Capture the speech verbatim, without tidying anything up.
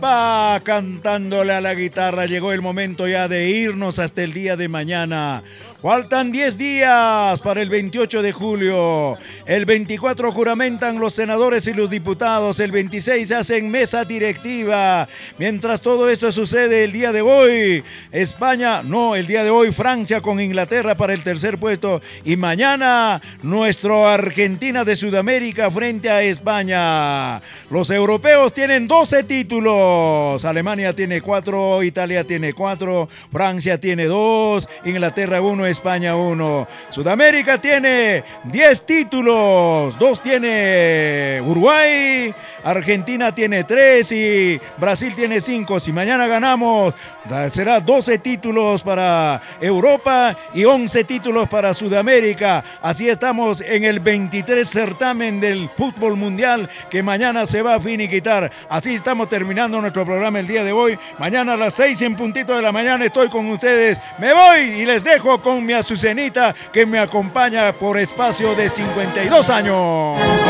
Va cantándole a la guitarra. Llegó el momento ya de irnos hasta el día de mañana. Faltan diez días para el veintiocho de julio. El veinticuatro juramentan los senadores y los diputados. El veintiséis se hacen mesa directiva. Mientras todo eso sucede el día de hoy, España, no, el día de hoy Francia con Inglaterra para el tercer puesto. Y mañana nuestro Argentina de Sudamérica frente a España. Los europeos tienen doce títulos. Alemania tiene cuatro, Italia tiene cuatro, Francia tiene dos, Inglaterra uno, España uno. Sudamérica tiene diez títulos, dos tiene Uruguay, Argentina tiene tres y Brasil tiene cinco. Si mañana ganamos, será doce títulos para Europa y once títulos para Sudamérica. Así estamos en el veintitrés certamen del fútbol mundial que mañana se va a finiquitar. Así estamos terminando nuestro programa el día de hoy. Mañana a las seis en puntito de la mañana estoy con ustedes. Me voy y les dejo con mi Azucenita que me acompaña por espacio de cincuenta y dos años.